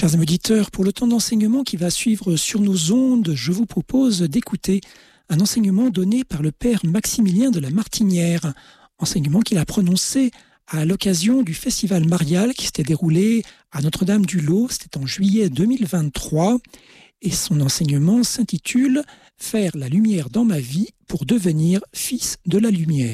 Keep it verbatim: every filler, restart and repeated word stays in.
Chers auditeurs, pour le temps d'enseignement qui va suivre sur nos ondes, je vous propose d'écouter un enseignement donné par le père Maximilien de la Martinière, enseignement qu'il a prononcé à l'occasion du festival marial qui s'était déroulé à Notre-Dame-du-Lot, c'était en juillet deux mille vingt-trois, et son enseignement s'intitule « Faire la lumière dans ma vie pour devenir fils de la lumière ».